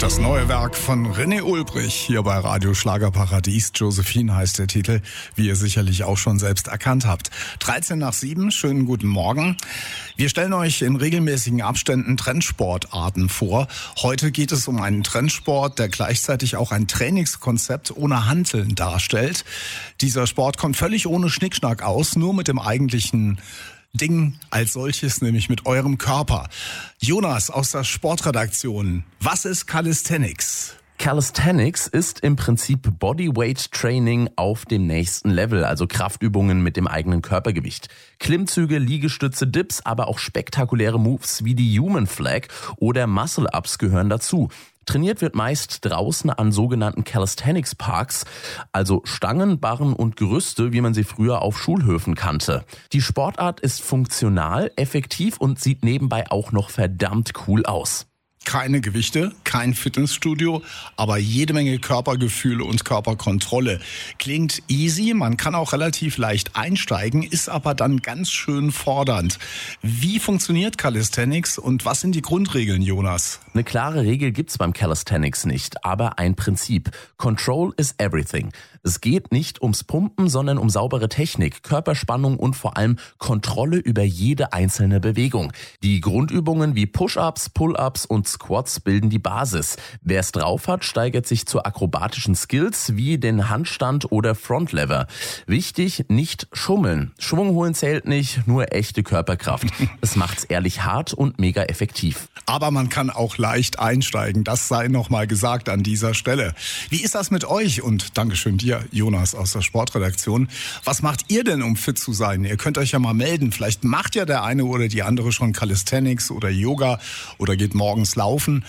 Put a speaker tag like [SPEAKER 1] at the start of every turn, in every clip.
[SPEAKER 1] Das neue Werk von René Ulbrich hier bei Radio Schlagerparadies. Josephine heißt der Titel, wie ihr sicherlich auch schon selbst erkannt habt. 7:13, schönen guten Morgen. Wir stellen euch in regelmäßigen Abständen Trendsportarten vor. Heute geht es um einen Trendsport, der gleichzeitig auch ein Trainingskonzept ohne Hanteln darstellt. Dieser Sport kommt völlig ohne Schnickschnack aus, nur mit dem eigentlichen Ding als solches, nämlich mit eurem Körper. Jonas aus der Sportredaktion, was ist Calisthenics?
[SPEAKER 2] Calisthenics ist im Prinzip Bodyweight Training auf dem nächsten Level, also Kraftübungen mit dem eigenen Körpergewicht. Klimmzüge, Liegestütze, Dips, aber auch spektakuläre Moves wie die Human Flag oder Muscle-Ups gehören dazu. Trainiert wird meist draußen an sogenannten Calisthenics Parks, also Stangen, Barren und Gerüste, wie man sie früher auf Schulhöfen kannte. Die Sportart ist funktional, effektiv und sieht nebenbei auch noch verdammt cool aus.
[SPEAKER 1] Keine Gewichte, kein Fitnessstudio, aber jede Menge Körpergefühle und Körperkontrolle. Klingt easy, man kann auch relativ leicht einsteigen, ist aber dann ganz schön fordernd. Wie funktioniert Calisthenics und was sind die Grundregeln, Jonas?
[SPEAKER 2] Eine klare Regel gibt's beim Calisthenics nicht, aber ein Prinzip. Control is everything. Es geht nicht ums Pumpen, sondern um saubere Technik, Körperspannung und vor allem Kontrolle über jede einzelne Bewegung. Die Grundübungen wie Push-Ups, Pull-Ups und Squats bilden die Basis. Wer es drauf hat, steigert sich zu akrobatischen Skills wie den Handstand oder Frontlever. Wichtig, nicht schummeln. Schwung holen zählt nicht, nur echte Körperkraft. Es macht's ehrlich hart und mega effektiv.
[SPEAKER 1] Aber man kann auch leicht einsteigen, das sei nochmal gesagt an dieser Stelle. Wie ist das mit euch? Und Dankeschön dir, Jonas aus der Sportredaktion. Was macht ihr denn, um fit zu sein? Ihr könnt euch ja mal melden. Vielleicht macht ja der eine oder die andere schon Calisthenics oder Yoga oder geht morgens laufen.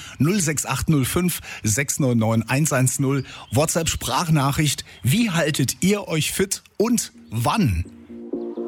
[SPEAKER 1] 06805 699 110. WhatsApp-Sprachnachricht. Wie haltet ihr euch fit und wann?